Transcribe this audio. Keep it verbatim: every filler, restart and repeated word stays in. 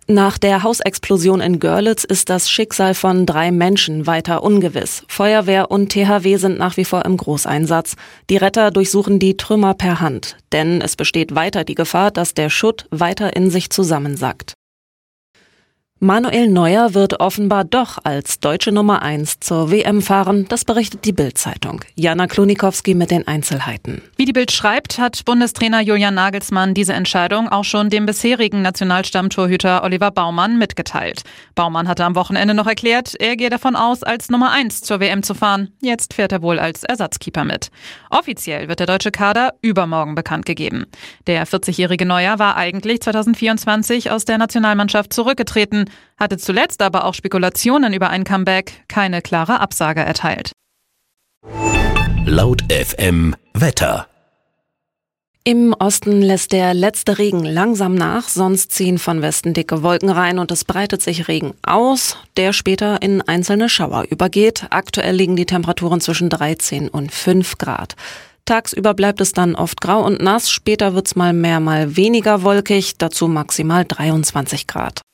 Nach der Hausexplosion in Görlitz ist das Schicksal von drei Menschen weiter ungewiss. Feuerwehr und T H W sind nach wie vor im Großeinsatz. Die Retter durchsuchen die Trümmer per Hand, denn es besteht weiter die Gefahr, dass der Schutt weiter in sich zusammensackt. Manuel Neuer wird offenbar doch als deutsche Nummer eins zur W M fahren, das berichtet die Bild-Zeitung. Jana Klonikowski mit den Einzelheiten. Wie die Bild schreibt, hat Bundestrainer Julian Nagelsmann diese Entscheidung auch schon dem bisherigen Nationalstammtorhüter Oliver Baumann mitgeteilt. Baumann hatte am Wochenende noch erklärt, er gehe davon aus, als Nummer eins zur W M zu fahren. Jetzt fährt er wohl als Ersatzkeeper mit. Offiziell wird der deutsche Kader übermorgen bekannt gegeben. Der vierzigjährige Neuer war eigentlich zweitausendvierundzwanzig aus der Nationalmannschaft zurückgetreten, hatte zuletzt aber auch Spekulationen über ein Comeback keine klare Absage erteilt. Laut F M Wetter. Im Osten lässt der letzte Regen langsam nach, sonst ziehen von Westen dicke Wolken rein und es breitet sich Regen aus, der später in einzelne Schauer übergeht. Aktuell liegen die Temperaturen zwischen dreizehn und fünf Grad. Tagsüber bleibt es dann oft grau und nass, später wird's mal mehr, mal weniger wolkig, dazu maximal dreiundzwanzig Grad.